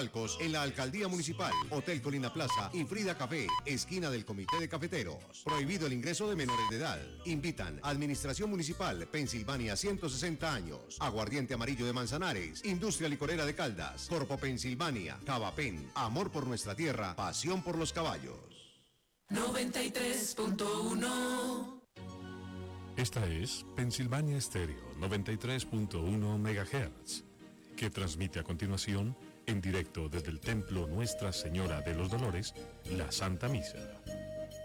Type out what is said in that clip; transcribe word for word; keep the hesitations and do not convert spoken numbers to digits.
palcos en la Alcaldía Municipal, Hotel Colina Plaza y Frida Café, esquina del Comité de Cafeteros. Prohibido el ingreso de menores de edad. Invitan Administración Municipal, Pensilvania ciento sesenta años. Aguardiente Amarillo de Manzanares, Industria Licorera de Caldas, Corpo Pensilvania, Cavapen, amor por nuestra tierra, pasión por los caballos. noventa y tres punto uno. Esta es Pensilvania Estéreo noventa y tres punto uno megahertz, que transmite a continuación, en directo desde el Templo Nuestra Señora de los Dolores, la Santa Misa.